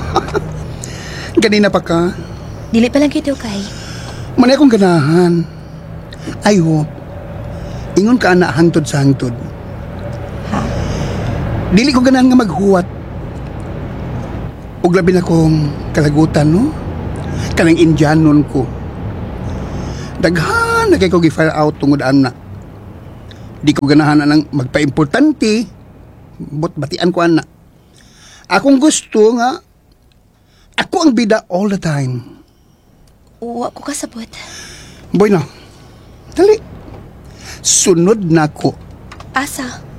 Ganina pa ka? Dili pa lang kito kay. Manay akong ganahan. I hope. Ingon ka na hangtod sa hangtod. Ha? Dili ko ganahan nga maghuwat. Ug labi na kong kalagutan, no? Kanang Indianon ko. Daghan na kay ko gi-fire out tungod ana. Di ko ganahan nang magpa-importante. But batian ko ana. Akong gusto nga ako ang bida all the time. Uwa ko kasabot. Boy na. Dali. Sunod na ko. Asa?